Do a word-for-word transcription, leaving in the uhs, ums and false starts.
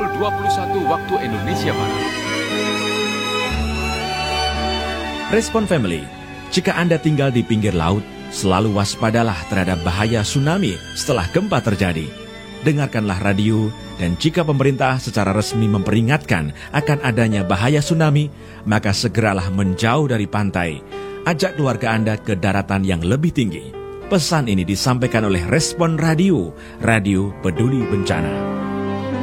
dua puluh satu waktu Indonesia Barat. Respon Family, jika Anda tinggal di pinggir laut, selalu waspadalah terhadap bahaya tsunami setelah gempa terjadi. Dengarkanlah radio, dan jika pemerintah secara resmi memperingatkan akan adanya bahaya tsunami, maka segeralah menjauh dari pantai. Ajak keluarga Anda ke daratan yang lebih tinggi. Pesan ini disampaikan oleh Respon Radio, Radio Peduli Bencana.